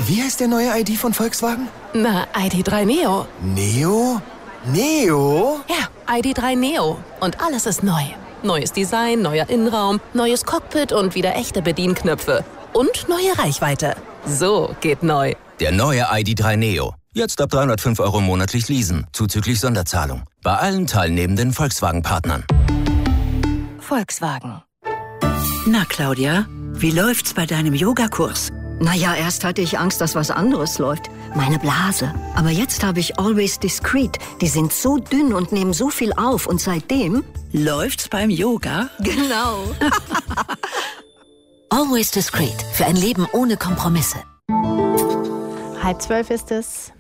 Wie heißt der neue ID von Volkswagen? Na, ID.3 Neo. Neo? Neo? Ja, ID.3 Neo. Und alles ist neu. Neues Design, neuer Innenraum, neues Cockpit und wieder echte Bedienknöpfe. Und neue Reichweite. So geht neu. Der neue ID.3 Neo. Jetzt ab 305 € monatlich leasen, zuzüglich Sonderzahlung. Bei allen teilnehmenden Volkswagen-Partnern. Volkswagen. Na, Claudia, wie läuft's bei deinem Yogakurs? Naja, erst hatte ich Angst, dass was anderes läuft. Meine Blase. Aber jetzt habe ich Always Discreet. Die sind so dünn und nehmen so viel auf. Und seitdem... Läuft's beim Yoga? Genau. Always Discreet. Für ein Leben ohne Kompromisse. 11:30 ist es.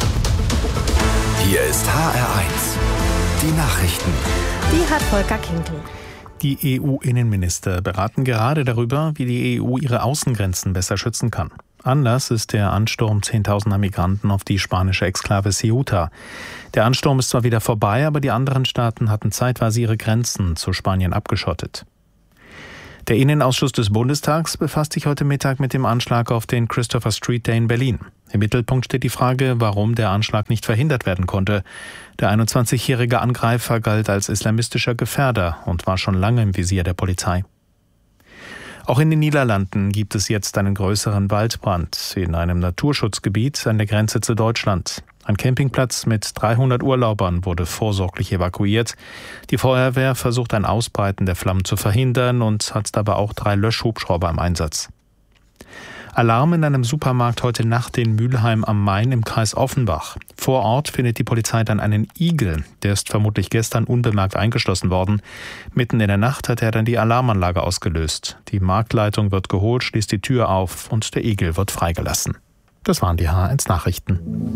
Hier ist HR1. Die Nachrichten. Die hat Volker Kinkel. Die EU-Innenminister beraten gerade darüber, wie die EU ihre Außengrenzen besser schützen kann. Anlass ist der Ansturm 10.000er Migranten auf die spanische Exklave Ceuta. Der Ansturm ist zwar wieder vorbei, aber die anderen Staaten hatten zeitweise ihre Grenzen zu Spanien abgeschottet. Der Innenausschuss des Bundestags befasst sich heute Mittag mit dem Anschlag auf den Christopher Street Day in Berlin. Im Mittelpunkt steht die Frage, warum der Anschlag nicht verhindert werden konnte. Der 21-jährige Angreifer galt als islamistischer Gefährder und war schon lange im Visier der Polizei. Auch in den Niederlanden gibt es jetzt einen größeren Waldbrand in einem Naturschutzgebiet an der Grenze zu Deutschland. Ein Campingplatz mit 300 Urlaubern wurde vorsorglich evakuiert. Die Feuerwehr versucht ein Ausbreiten der Flammen zu verhindern und hat dabei auch 3 Löschhubschrauber im Einsatz. Alarm in einem Supermarkt heute Nacht in Mülheim am Main im Kreis Offenbach. Vor Ort findet die Polizei dann einen Igel. Der ist vermutlich gestern unbemerkt eingeschlossen worden. Mitten in der Nacht hat er dann die Alarmanlage ausgelöst. Die Marktleitung wird geholt, schließt die Tür auf und der Igel wird freigelassen. Das waren die HR1 Nachrichten.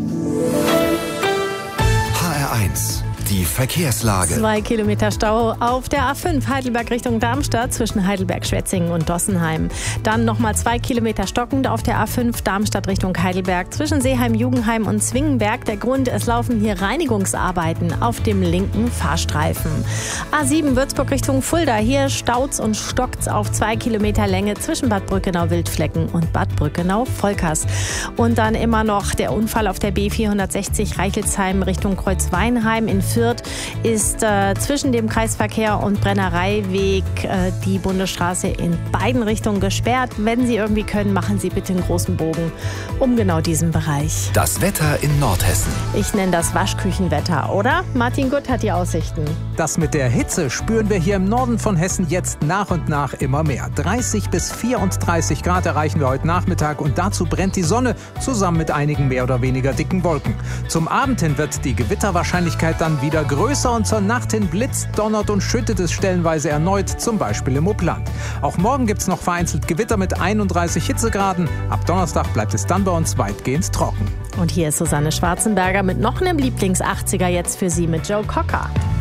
HR1. Die Verkehrslage. 2 Kilometer Stau auf der A5 Heidelberg Richtung Darmstadt zwischen Heidelberg-Schwetzingen und Dossenheim. Dann nochmal 2 Kilometer stockend auf der A5 Darmstadt Richtung Heidelberg zwischen Seeheim-Jugendheim und Zwingenberg. Der Grund, es laufen hier Reinigungsarbeiten auf dem linken Fahrstreifen. A7 Würzburg Richtung Fulda. Hier staut's und stockt's auf 2 Kilometer Länge zwischen Bad Brückenau-Wildflecken und Bad Brückenau-Volkers. Und dann immer noch der Unfall auf der B460 Reichelsheim Richtung Kreuzweinheim in Fürth ist zwischen dem Kreisverkehr und Brennereiweg die Bundesstraße in beiden Richtungen gesperrt. Wenn Sie irgendwie können, machen Sie bitte einen großen Bogen um genau diesen Bereich. Das Wetter in Nordhessen. Ich nenne das Waschküchenwetter, oder? Martin Gutt hat die Aussichten. Das mit der Hitze spüren wir hier im Norden von Hessen jetzt nach und nach immer mehr. 30 bis 34 Grad erreichen wir heute Nachmittag und dazu brennt die Sonne zusammen mit einigen mehr oder weniger dicken Wolken. Zum Abend hin wird die Gewitterwahrscheinlichkeit dann wieder größer und zur Nacht hin blitzt, donnert und schüttet es stellenweise erneut, zum Beispiel im Upland. Auch morgen gibt es noch vereinzelt Gewitter mit 31 Hitzegraden. Ab Donnerstag bleibt es dann bei uns weitgehend trocken. Und hier ist Susanne Schwarzenberger mit noch einem Lieblings-80er jetzt für Sie mit Joe Cocker.